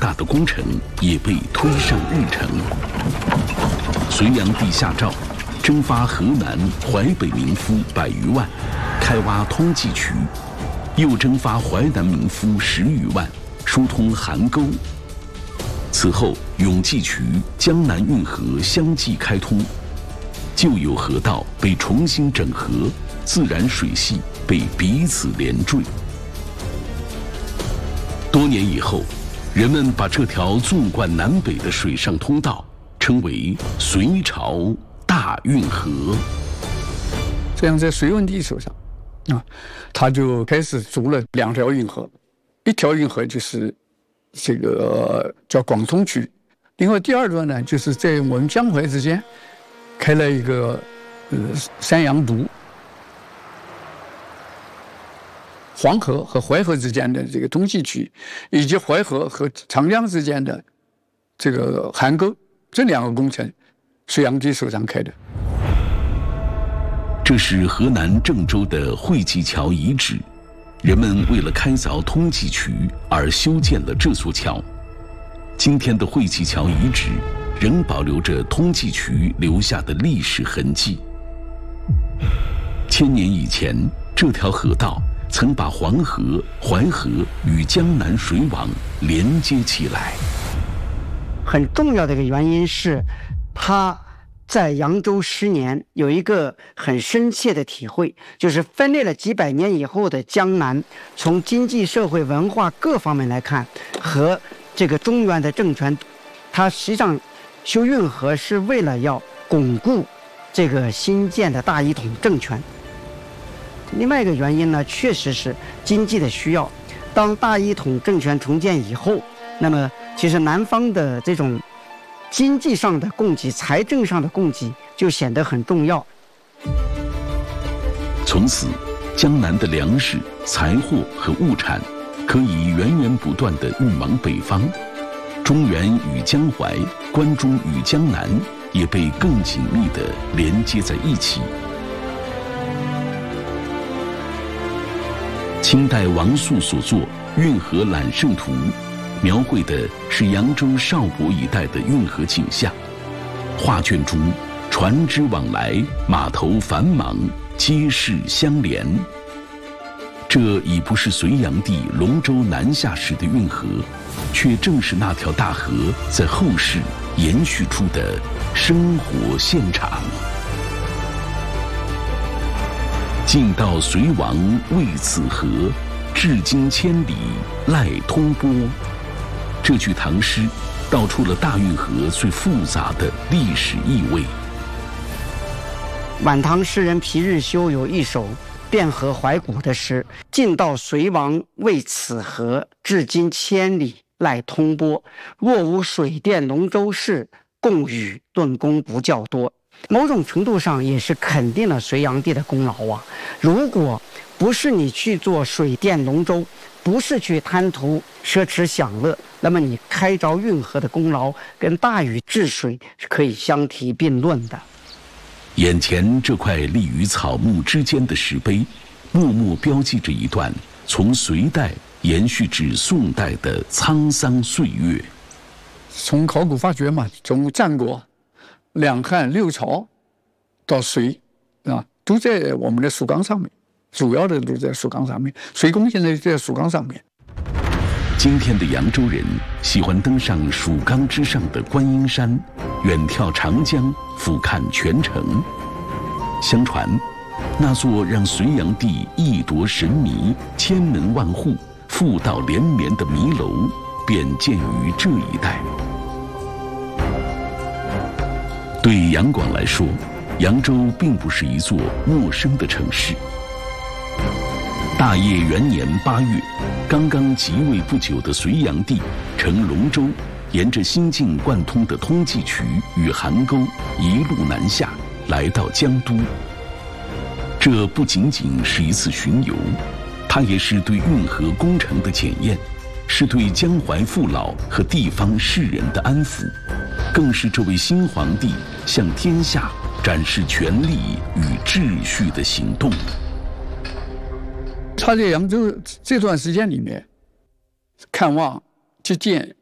大的工程也被推上日程。隋炀帝下诏，征发河南、淮北民夫100余万，开挖通济渠；又征发淮南民夫10余万，疏通邗沟。此后，永济渠、江南运河相继开通，旧有河道被重新整合，自然水系被彼此连缀。多年以后，人们把这条纵贯南北的水上通道称为隋朝大运河。 这样，在隋文帝手上，他就开始筑了2条运河，一条运河就是这个叫广通渠，另外第二段呢，就是在我们江淮之间开了一个山阳渎。黄河和淮河之间的这个通济渠，以及淮河和长江之间的这个邗沟，这2个工程，隋炀帝手上开的。 这是河南郑州的惠济桥遗址，人们为了开凿通济渠而修建了这座桥。今天的惠济桥遗址仍保留着通济渠留下的历史痕迹。1000年以前，这条河道曾把黄河、淮河与江南水网连接起来。 很重要的一个原因是，他在扬州10年有一个很深切的体会，就是分裂了几百年以后的江南，从经济社会文化各方面来看，和这个中原的政权，它实际上修运河是为了要巩固这个新建的大一统政权。另外一个原因呢，确实是经济的需要。当大一统政权重建以后，那么其实南方的这种经济上的供给、财政上的供给就显得很重要。 从此，江南的粮食、财货和物产可以源源不断地运往北方，中原与江淮、关中与江南也被更紧密地连接在一起。清代王肃所作《运河揽胜图》，描绘的是扬州邵博一带的运河景象。画卷中，船只往来，码头繁忙，街市相连。这已不是隋炀帝龙舟南下时的运河，却正是那条大河在后世延续出的生活现场。晋道隋王为此河，至今千里赖通波。这句唐诗道出了大运河最复杂的历史意味。 晚唐诗人皮日休有一首汴河怀古的诗：晋道隋王为此河，至今千里赖通波。若无水电龙舟事，共与顿工不较多。某种程度上也是肯定了隋炀帝的功劳啊！如果不是你去做水电龙舟，不是去贪图奢侈享乐，那么你开凿运河的功劳跟大禹治水是可以相提并论的。 眼前这块立于草木之间的石碑，默默标记着一段从隋代延续至宋代的沧桑岁月。 从考古发掘嘛，从战国、两汉、六朝到隋都在我们的蜀岗上面，主要的都在蜀岗上面。隋宫现在就在蜀岗上面。 今天的扬州人喜欢登上蜀岗之上的观音山，远眺长江，俯瞰全城。相传，那座让隋炀帝一夺神迷、千门万户、妇道连绵的迷楼，便建于这一带。对杨广来说，扬州并不是一座陌生的城市。大业元年8月，刚刚即位不久的隋炀帝乘龙舟，沿着新晋贯通的通济渠与邗沟一路南下，来到江都。这不仅仅是一次巡游，它也是对运河工程的检验，是对江淮父老和地方士人的安抚，更是这位新皇帝向天下展示权力与秩序的行动。 他在扬州这段时间里面，看望、接见